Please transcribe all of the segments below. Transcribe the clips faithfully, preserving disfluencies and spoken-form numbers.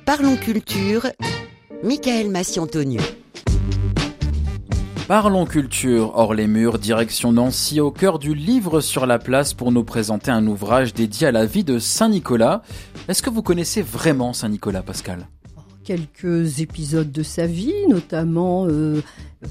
Parlons Culture, Michael Massiantoniou. Parlons Culture, hors les murs, direction Nancy, au cœur du Livre sur la place pour nous présenter un ouvrage dédié à la vie de Saint Nicolas. Est-ce que vous connaissez vraiment Saint Nicolas, Pascal ? Quelques épisodes de sa vie, notamment euh,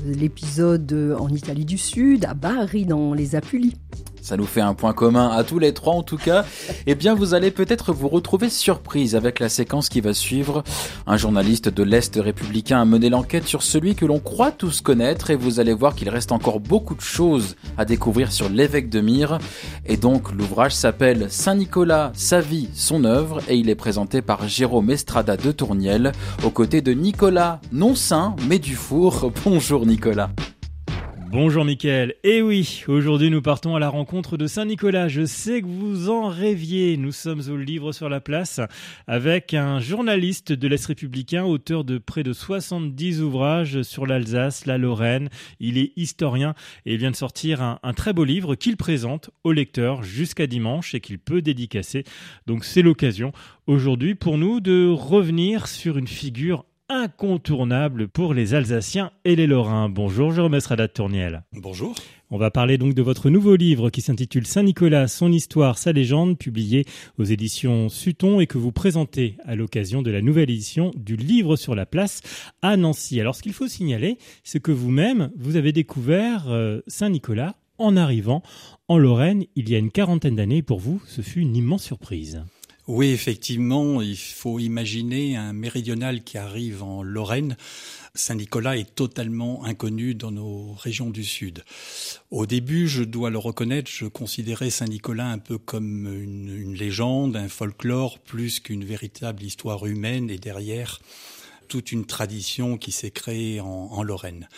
l'épisode en Italie du Sud, à Bari, dans les Apulies. Ça nous fait un point commun à tous les trois en tout cas. Eh bien, vous allez peut-être vous retrouver surprise avec la séquence qui va suivre. Un journaliste de l'Est républicain a mené l'enquête sur celui que l'on croit tous connaître et vous allez voir qu'il reste encore beaucoup de choses à découvrir sur l'évêque de Myre. Et donc, l'ouvrage s'appelle Saint Nicolas, sa vie, son œuvre et il est présenté par Jérôme Estrada de Tourniel aux côtés de Nicolas, non saint, mais Dufour. Bonjour Nicolas. Bonjour Mickaël, et oui, aujourd'hui nous partons à la rencontre de Saint Nicolas, je sais que vous en rêviez, nous sommes au Livre sur la place avec un journaliste de l'Est républicain, auteur de près de soixante-dix ouvrages sur l'Alsace, la Lorraine, il est historien et il vient de sortir un, un très beau livre qu'il présente au lecteur jusqu'à dimanche et qu'il peut dédicacer, donc c'est l'occasion aujourd'hui pour nous de revenir sur une figure incontournable pour les Alsaciens et les Lorrains. Bonjour Jérôme Estrada de Tourniel. Bonjour. On va parler donc de votre nouveau livre qui s'intitule Saint Nicolas, son histoire, sa légende, publié aux éditions Sutton et que vous présentez à l'occasion de la nouvelle édition du Livre sur la place à Nancy. Alors ce qu'il faut signaler, c'est que vous-même, vous avez découvert euh, Saint Nicolas en arrivant en Lorraine il y a une quarantaine d'années. Pour vous, ce fut une immense surprise. Oui, effectivement, il faut imaginer un méridional qui arrive en Lorraine. Saint-Nicolas est totalement inconnu dans nos régions du Sud. Au début, je dois le reconnaître, je considérais Saint-Nicolas un peu comme une, une légende, un folklore, plus qu'une véritable histoire humaine et derrière toute une tradition qui s'est créée en, en Lorraine.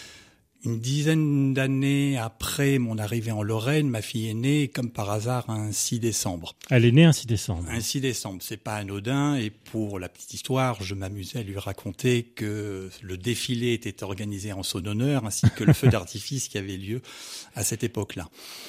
Une dizaine d'années après mon arrivée en Lorraine, ma fille est née, comme par hasard, un six décembre. Elle est née un six décembre. Un six décembre, c'est pas anodin. Et pour la petite histoire, je m'amusais à lui raconter que le défilé était organisé en son honneur, ainsi que le feu d'artifice qui avait lieu à cette époque-là.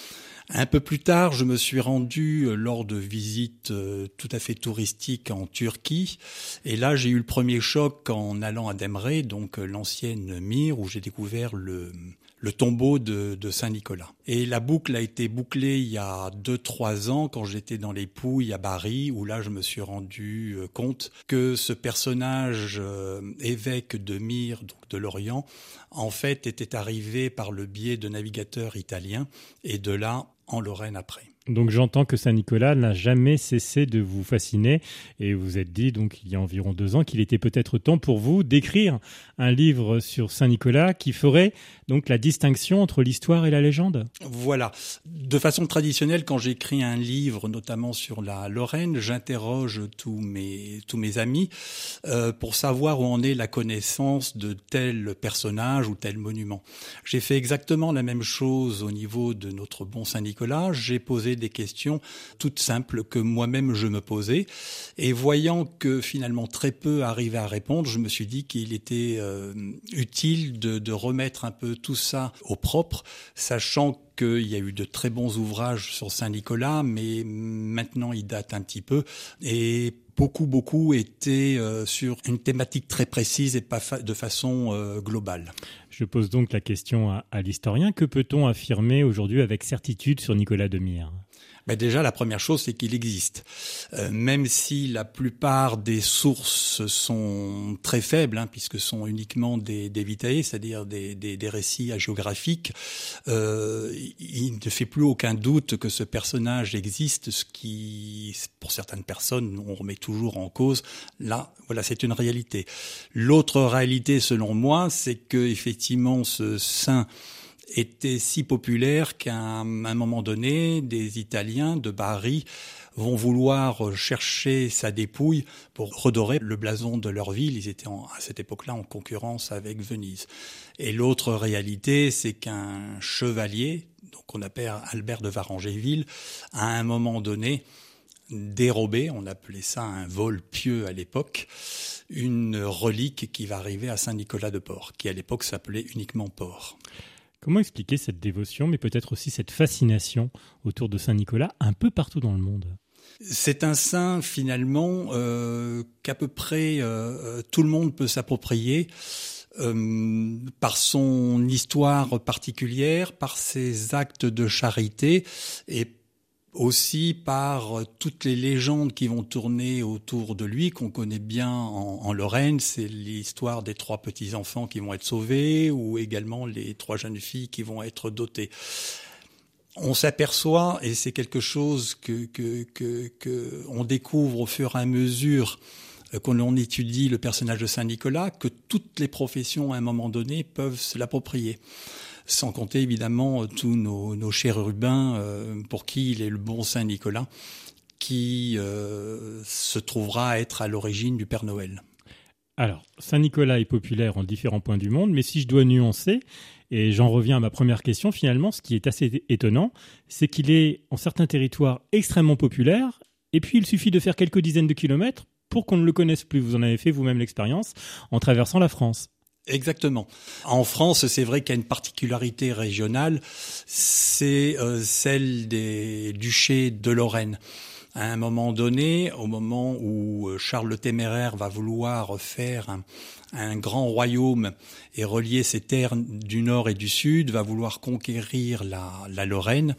Un peu plus tard, je me suis rendu lors de visites tout à fait touristiques en Turquie. Et là, j'ai eu le premier choc en allant à Demre, donc l'ancienne Myre, où j'ai découvert le, le tombeau de, de Saint-Nicolas. Et la boucle a été bouclée il y a deux, trois ans, quand j'étais dans les Pouilles à Bari, où là, je me suis rendu compte que ce personnage euh, évêque de Myre, donc de l'Orient, en fait, était arrivé par le biais de navigateurs italiens. Et de là, en Lorraine après. Donc j'entends que Saint-Nicolas n'a jamais cessé de vous fasciner et vous vous êtes dit donc il y a environ deux ans qu'il était peut-être temps pour vous d'écrire un livre sur Saint-Nicolas qui ferait donc la distinction entre l'histoire et la légende. Voilà. De façon traditionnelle, quand j'écris un livre, notamment sur la Lorraine, j'interroge tous mes tous mes amis euh, pour savoir où en est la connaissance de tel personnage ou tel monument. J'ai fait exactement la même chose au niveau de notre bon Saint-Nicolas. J'ai posé des questions toutes simples que moi-même je me posais et voyant que finalement très peu arrivaient à répondre, je me suis dit qu'il était euh, utile de, de remettre un peu tout ça au propre, sachant qu'il y a eu de très bons ouvrages sur Saint-Nicolas, mais maintenant ils datent un petit peu et beaucoup, beaucoup étaient euh, sur une thématique très précise et pas fa- de façon euh, globale. Je pose donc la question à, à l'historien. Que peut-on affirmer aujourd'hui avec certitude sur Nicolas de Myre ? Ben déjà, la première chose, c'est qu'il existe. Euh, même si la plupart des sources sont très faibles, hein, puisque ce sont uniquement des, des vitae, c'est-à-dire des, des, des récits hagiographiques, euh, il ne fait plus aucun doute que ce personnage existe, ce qui, pour certaines personnes, on remet toujours en cause. Là, voilà, c'est une réalité. L'autre réalité, selon moi, c'est que effectivement, ce saint était si populaire qu'à un, un moment donné, des Italiens de Bari vont vouloir chercher sa dépouille pour redorer le blason de leur ville. Ils étaient en, à cette époque-là en concurrence avec Venise. Et l'autre réalité, c'est qu'un chevalier, donc on appelle Albert de Varangéville, à un moment donné, dérobé, on appelait ça un vol pieux à l'époque, une relique qui va arriver à Saint-Nicolas de Port, qui à l'époque s'appelait uniquement Port. Comment expliquer cette dévotion, mais peut-être aussi cette fascination autour de Saint-Nicolas un peu partout dans le monde ? C'est un saint finalement euh, qu'à peu près euh, tout le monde peut s'approprier euh, par son histoire particulière, par ses actes de charité et aussi par toutes les légendes qui vont tourner autour de lui, qu'on connaît bien en, en Lorraine. C'est l'histoire des trois petits-enfants qui vont être sauvés ou également les trois jeunes filles qui vont être dotées. On s'aperçoit, et c'est quelque chose que, que, que, que on découvre au fur et à mesure qu'on étudie le personnage de Saint Nicolas, que toutes les professions à un moment donné peuvent se l'approprier. Sans compter évidemment tous nos, nos chérubins euh, pour qui il est le bon Saint Nicolas, qui euh, se trouvera être à l'origine du Père Noël. Alors, Saint Nicolas est populaire en différents points du monde, mais si je dois nuancer, et j'en reviens à ma première question, finalement, ce qui est assez étonnant, c'est qu'il est en certains territoires extrêmement populaire, et puis il suffit de faire quelques dizaines de kilomètres pour qu'on ne le connaisse plus. Vous en avez fait vous-même l'expérience en traversant la France. Exactement. En France, c'est vrai qu'il y a une particularité régionale, c'est euh, celle des duchés de Lorraine. À un moment donné, au moment où Charles le Téméraire va vouloir faire un, un grand royaume et relier ses terres du nord et du sud, va vouloir conquérir la, la Lorraine.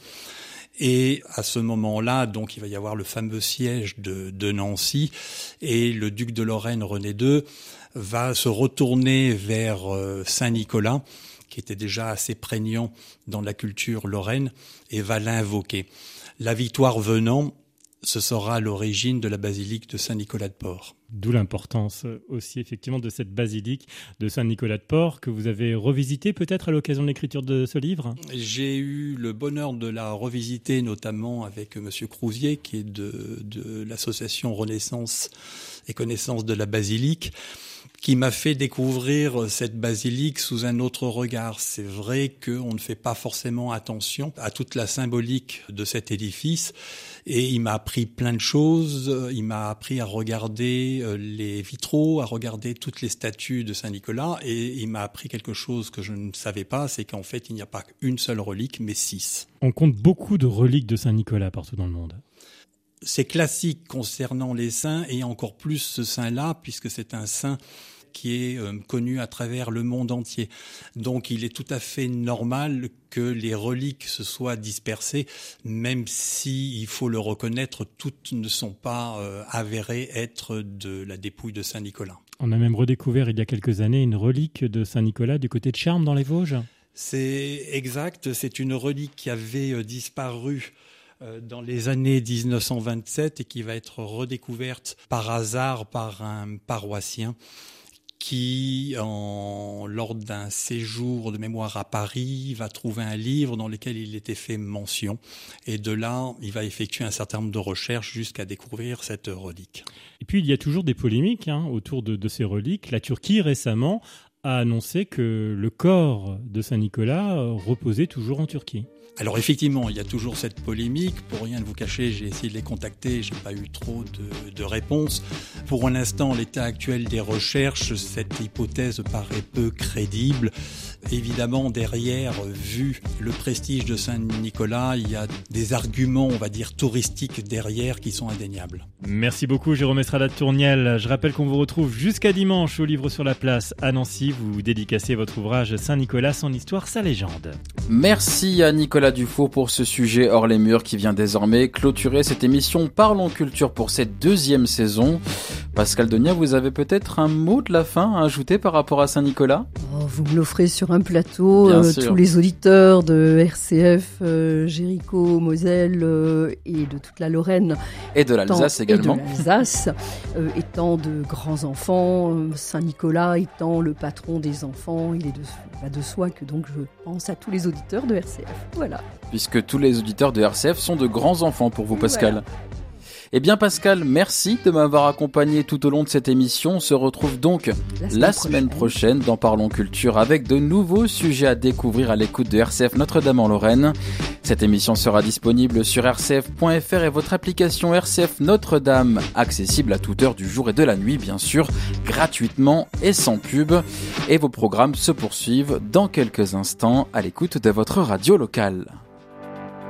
Et à ce moment-là, donc, il va y avoir le fameux siège de, de Nancy, et le duc de Lorraine, René deux, va se retourner vers euh, Saint-Nicolas, qui était déjà assez prégnant dans la culture lorraine, et va l'invoquer. La victoire venant, ce sera l'origine de la basilique de Saint-Nicolas-de-Port. D'où l'importance aussi effectivement de cette basilique de Saint-Nicolas-de-Port que vous avez revisitée peut-être à l'occasion de l'écriture de ce livre. J'ai eu le bonheur de la revisiter notamment avec Monsieur Crousier qui est de, de l'association Renaissance et Connaissance de la Basilique, qui m'a fait découvrir cette basilique sous un autre regard. C'est vrai qu'on ne fait pas forcément attention à toute la symbolique de cet édifice et il m'a appris plein de choses. Il m'a appris à regarder les vitraux, à regarder toutes les statues de Saint-Nicolas et il m'a appris quelque chose que je ne savais pas, c'est qu'en fait il n'y a pas une seule relique mais six. On compte beaucoup de reliques de Saint-Nicolas partout dans le monde. C'est classique concernant les saints et encore plus ce saint-là puisque c'est un saint qui est euh, connu à travers le monde entier. Donc il est tout à fait normal que les reliques se soient dispersées, même si, il faut le reconnaître, toutes ne sont pas euh, avérées être de la dépouille de Saint-Nicolas. On a même redécouvert il y a quelques années une relique de Saint-Nicolas du côté de Charmes dans les Vosges. C'est exact, c'est une relique qui avait euh, disparu dans les années dix-neuf cent vingt-sept et qui va être redécouverte par hasard par un paroissien qui, en, lors d'un séjour de mémoire à Paris, va trouver un livre dans lequel il était fait mention. Et de là, il va effectuer un certain nombre de recherches jusqu'à découvrir cette relique. Et puis, il y a toujours des polémiques hein, autour de, de ces reliques. La Turquie, récemment, a annoncé que le corps de Saint-Nicolas reposait toujours en Turquie. Alors effectivement, il y a toujours cette polémique. Pour rien ne vous cacher, j'ai essayé de les contacter, j'ai pas eu trop de, de réponses. Pour l'instant, l'état actuel des recherches, cette hypothèse paraît peu crédible. Évidemment, derrière, vu le prestige de Saint-Nicolas, il y a des arguments, on va dire, touristiques derrière qui sont indéniables. Merci beaucoup Jérôme Estrada de Tourniel. Je rappelle qu'on vous retrouve jusqu'à dimanche au Livre sur la Place à Nancy. Vous dédicacez votre ouvrage Saint-Nicolas, son histoire, sa légende. Merci à Nicolas Dufour pour ce sujet hors les murs qui vient désormais clôturer cette émission Parlons Culture pour cette deuxième saison. Pascal Denia, vous avez peut-être un mot de la fin à ajouter par rapport à Saint-Nicolas ? Oh, vous me l'offrez sur un plateau, euh, tous les auditeurs de R C F, euh, Jéricho, Moselle euh, et de toute la Lorraine. Et de l'Alsace également. Et de l'Alsace, euh, étant de grands enfants, euh, Saint-Nicolas étant le patron des enfants, il est de, bah de soi que donc je pense à tous les auditeurs de R C F. Voilà. Puisque tous les auditeurs de R C F sont de grands enfants pour vous, Pascal. Voilà. Eh bien Pascal, merci de m'avoir accompagné tout au long de cette émission. On se retrouve donc la semaine, la semaine prochaine. prochaine dans Parlons Culture avec de nouveaux sujets à découvrir à l'écoute de R C F Notre-Dame en Lorraine. Cette émission sera disponible sur r c f point f r et votre application R C F Notre-Dame, accessible à toute heure du jour et de la nuit, bien sûr, gratuitement et sans pub. Et vos programmes se poursuivent dans quelques instants à l'écoute de votre radio locale.